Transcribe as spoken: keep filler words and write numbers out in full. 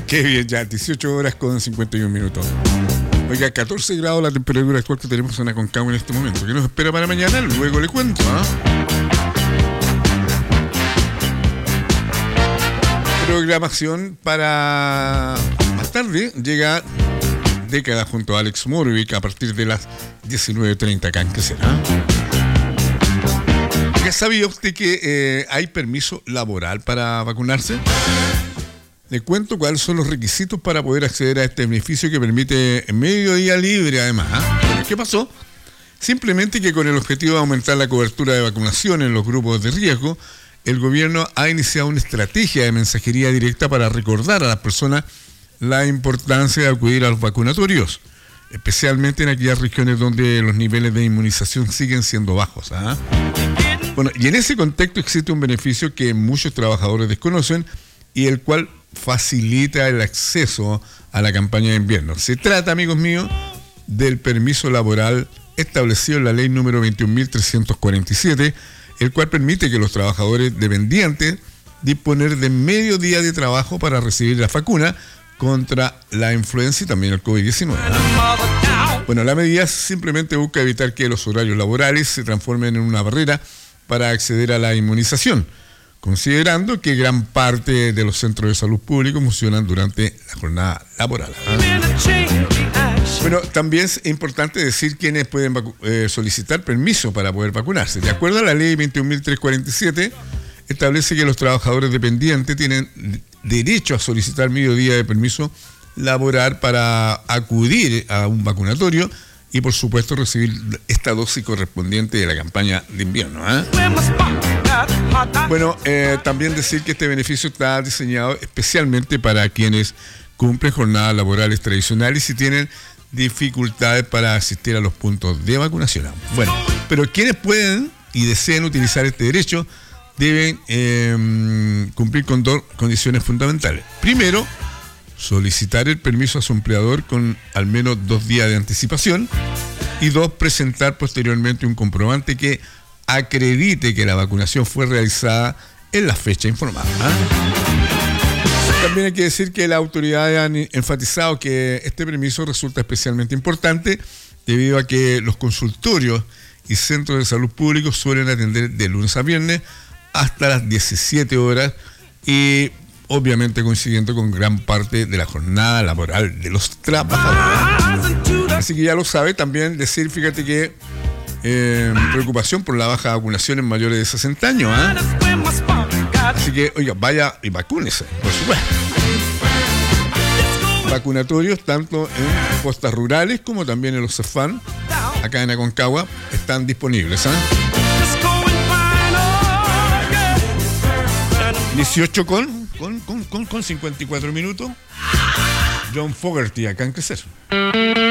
Qué bien, ya, dieciocho horas con cincuenta y un minutos. Oiga, catorce grados la temperatura actual que tenemos en Aconcagua en este momento. ¿Qué nos espera para mañana? Luego le cuento, ¿ah? Programación para más tarde llega Década junto a Alex Morvik a partir de las diecinueve treinta acá en Quesera. ¿Ya sabía usted que eh, hay permiso laboral para vacunarse? Le cuento cuáles son los requisitos para poder acceder a este beneficio que permite mediodía libre además. ¿eh? ¿Qué pasó? Simplemente que con el objetivo de aumentar la cobertura de vacunación en los grupos de riesgo, el gobierno ha iniciado una estrategia de mensajería directa para recordar a las personas la importancia de acudir a los vacunatorios, especialmente en aquellas regiones donde los niveles de inmunización siguen siendo bajos. ¿ah? Bueno, y en ese contexto existe un beneficio que muchos trabajadores desconocen y el cual facilita el acceso a la campaña de invierno. Se trata, amigos míos, del permiso laboral establecido en la ley número veintiún mil trescientos cuarenta y siete, el cual permite que los trabajadores dependientes disponer de medio día de trabajo para recibir la vacuna contra la influenza y también el COVID diecinueve. Bueno, la medida simplemente busca evitar que los horarios laborales se transformen en una barrera para acceder a la inmunización, considerando que gran parte de los centros de salud públicos funcionan durante la jornada laboral. ¿Ah? Bueno, también es importante decir quiénes pueden vacu- eh, solicitar permiso para poder vacunarse. De acuerdo a la ley veintiún mil trescientos cuarenta y siete, establece que los trabajadores dependientes tienen derecho a solicitar medio día de permiso laboral para acudir a un vacunatorio y, por supuesto, recibir esta dosis correspondiente de la campaña de invierno. ¿eh? Bueno, eh, también decir que este beneficio está diseñado especialmente para quienes cumplen jornadas laborales tradicionales y tienen dificultades para asistir a los puntos de vacunación. Bueno, pero quienes pueden y deseen utilizar este derecho deben eh, cumplir con dos condiciones fundamentales. Primero, solicitar el permiso a su empleador con al menos dos días de anticipación. Y dos, presentar posteriormente un comprobante que acredite que la vacunación fue realizada en la fecha informada. ¿eh? También hay que decir que las autoridades han enfatizado que este permiso resulta especialmente importante debido a que los consultorios y centros de salud públicos suelen atender de lunes a viernes hasta las diecisiete horas y obviamente coincidiendo con gran parte de la jornada laboral de los trabajadores. Así que ya lo sabe, también decir, fíjate que eh, preocupación por la baja vacunación en mayores de sesenta años. ¿eh? Así que, oiga, vaya y vacúnese, por supuesto. Vacunatorios tanto en postas rurales como también en los CEFAM, acá en Aconcagua, están disponibles. ¿eh? dieciocho con, con, con, con, con cincuenta y cuatro minutos. John Fogerty, acá en Crecer.